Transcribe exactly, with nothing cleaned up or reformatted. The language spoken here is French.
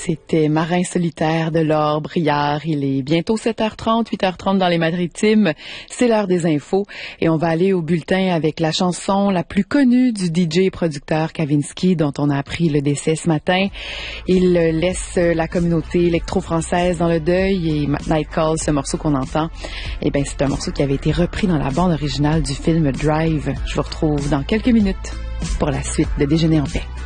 C'était Marin solitaire de Laure Briard. Il est bientôt sept heures trente, huit heures trente dans les Maritimes. C'est l'heure des infos et on va aller au bulletin avec la chanson la plus connue du D J et producteur Kavinsky dont on a appris le décès ce matin. Il laisse la communauté électro-française dans le deuil et Night Call, ce morceau qu'on entend, eh ben c'est un morceau qui avait été repris dans la bande originale du film Drive. Je vous retrouve dans quelques minutes pour la suite de Déjeuner en paix.